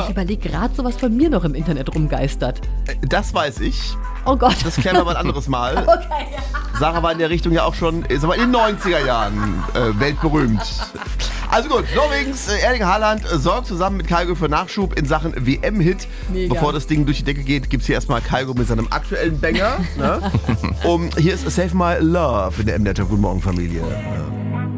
Ich überlege gerade so, was bei mir noch im Internet rumgeistert. Das weiß ich. Oh Gott. Das klären wir mal ein anderes Mal. Okay, ja. Sarah war in der Richtung ja auch schon in den 90er Jahren weltberühmt. Also gut, Norwegens Erling Haaland sorgt zusammen mit Kygo für Nachschub in Sachen WM-Hit. Mega. Bevor das Ding durch die Decke geht, gibt es hier erstmal Kygo mit seinem aktuellen Banger. Ne? Hier ist Save My Love in der M-Network. Guten Morgen, Familie.